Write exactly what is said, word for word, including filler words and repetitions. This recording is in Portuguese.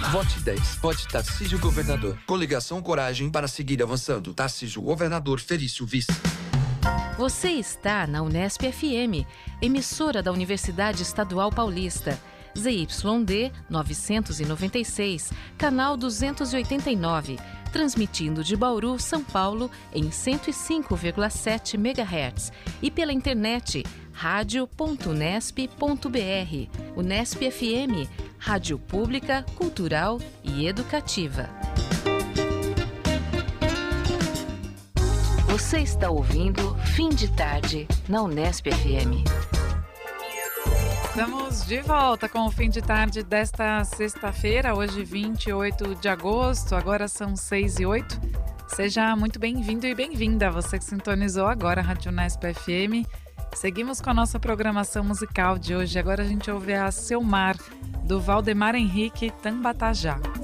Vote dez. Vote Tarcísio Governador. Coligação Coragem para seguir avançando. Tarcísio Governador, Felício Vice. Você está na Unesp F M, emissora da Universidade Estadual Paulista. Z Y D novecentos e noventa e seis, canal duzentos e oitenta e nove, transmitindo de Bauru, São Paulo, em cento e cinco vírgula sete megahertz e pela internet rádio ponto unesp ponto br. Unesp F M, rádio pública, cultural e educativa. Você está ouvindo Fim de Tarde na Unesp F M. Estamos de volta com o Fim de Tarde desta sexta-feira, hoje vinte e oito de agosto, agora são seis e oito. Seja muito bem-vindo e bem-vinda, você que sintonizou agora a Rádio Unesp F M. Seguimos com a nossa programação musical de hoje. Agora a gente ouve a Seu Mar, do Valdemar Henrique Tambatajá.